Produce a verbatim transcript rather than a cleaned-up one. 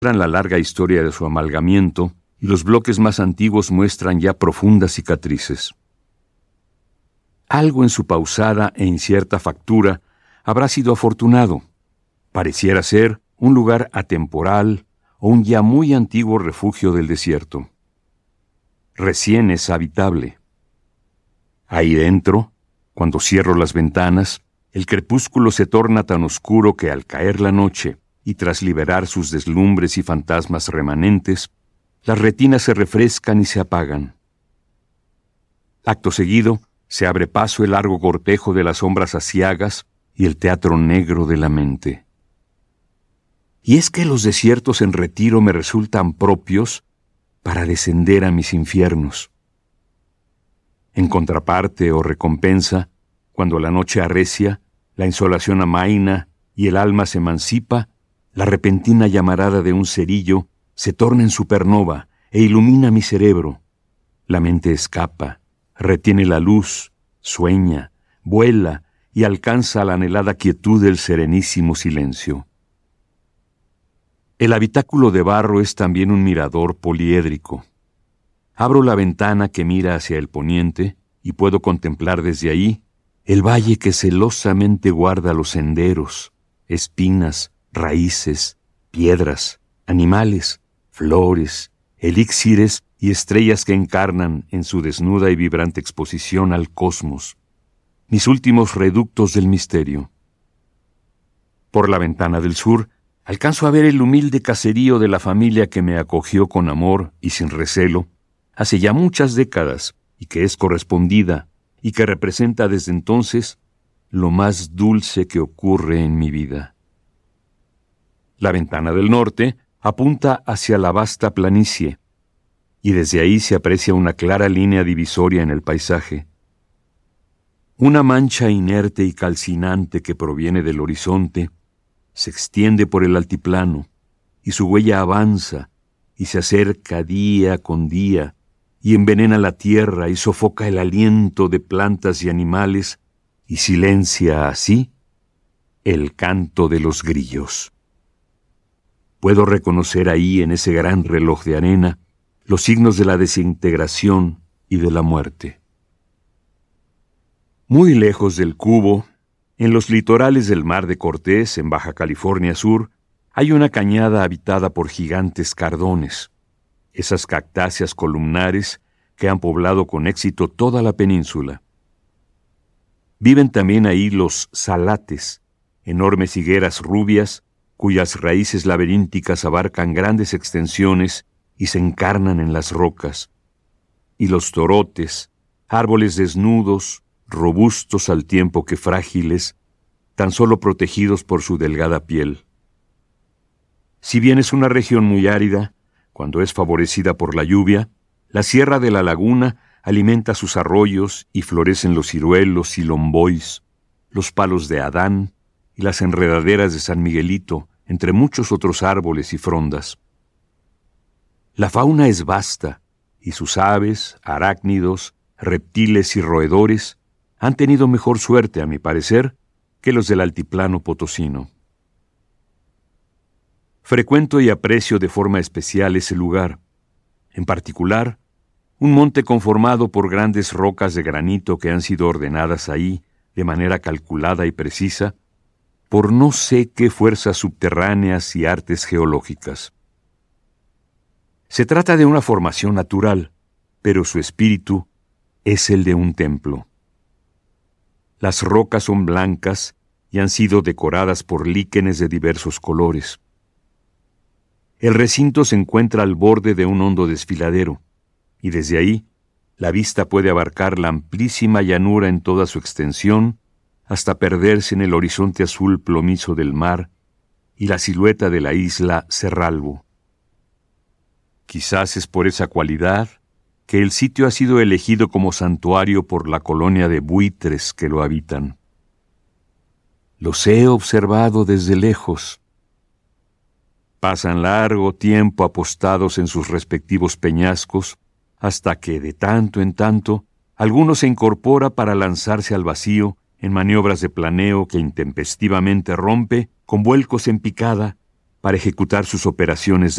la larga historia de su amalgamiento y los bloques más antiguos muestran ya profundas cicatrices. Algo en su pausada e incierta factura habrá sido afortunado. Pareciera ser un lugar atemporal o un ya muy antiguo refugio del desierto. Recién es habitable. Ahí dentro, cuando cierro las ventanas, el crepúsculo se torna tan oscuro que al caer la noche y tras liberar sus deslumbres y fantasmas remanentes, las retinas se refrescan y se apagan. Acto seguido, se abre paso el largo cortejo de las sombras aciagas y el teatro negro de la mente. Y es que los desiertos en retiro me resultan propios para descender a mis infiernos. En contraparte o recompensa, cuando la noche arrecia, la insolación amaina y el alma se emancipa, la repentina llamarada de un cerillo se torna en supernova e ilumina mi cerebro. La mente escapa, retiene la luz, sueña, vuela y alcanza la anhelada quietud del serenísimo silencio. El habitáculo de barro es también un mirador poliédrico. Abro la ventana que mira hacia el poniente y puedo contemplar desde ahí el valle que celosamente guarda los senderos, espinas, raíces, piedras, animales, flores, elixires y estrellas que encarnan en su desnuda y vibrante exposición al cosmos, mis últimos reductos del misterio. Por la ventana del sur, alcanzo a ver el humilde caserío de la familia que me acogió con amor y sin recelo hace ya muchas décadas y que es correspondida y que representa desde entonces lo más dulce que ocurre en mi vida. La ventana del norte apunta hacia la vasta planicie y desde ahí se aprecia una clara línea divisoria en el paisaje. Una mancha inerte y calcinante que proviene del horizonte se extiende por el altiplano, y su huella avanza, y se acerca día con día, y envenena la tierra y sofoca el aliento de plantas y animales, y silencia así el canto de los grillos. Puedo reconocer ahí, en ese gran reloj de arena, los signos de la desintegración y de la muerte. Muy lejos del cubo, en los litorales del Mar de Cortés, en Baja California Sur, hay una cañada habitada por gigantes cardones, esas cactáceas columnares que han poblado con éxito toda la península. Viven también ahí los salates, enormes higueras rubias, cuyas raíces laberínticas abarcan grandes extensiones y se encarnan en las rocas, y los torotes, árboles desnudos, robustos al tiempo que frágiles, tan solo protegidos por su delgada piel. Si bien es una región muy árida, cuando es favorecida por la lluvia, la Sierra de la Laguna alimenta sus arroyos y florecen los ciruelos y lombois, los palos de Adán y las enredaderas de San Miguelito, entre muchos otros árboles y frondas. La fauna es vasta, y sus aves, arácnidos, reptiles y roedores han tenido mejor suerte, a mi parecer, que los del altiplano potosino. Frecuento y aprecio de forma especial ese lugar, en particular, un monte conformado por grandes rocas de granito que han sido ordenadas ahí de manera calculada y precisa por no sé qué fuerzas subterráneas y artes geológicas. Se trata de una formación natural, pero su espíritu es el de un templo. Las rocas son blancas y han sido decoradas por líquenes de diversos colores. El recinto se encuentra al borde de un hondo desfiladero, y desde ahí la vista puede abarcar la amplísima llanura en toda su extensión hasta perderse en el horizonte azul plomizo del mar y la silueta de la isla Cerralbo. Quizás es por esa cualidad que el sitio ha sido elegido como santuario por la colonia de buitres que lo habitan. Los he observado desde lejos. Pasan largo tiempo apostados en sus respectivos peñascos, hasta que, de tanto en tanto, alguno se incorpora para lanzarse al vacío en maniobras de planeo que intempestivamente rompe, con vuelcos en picada, para ejecutar sus operaciones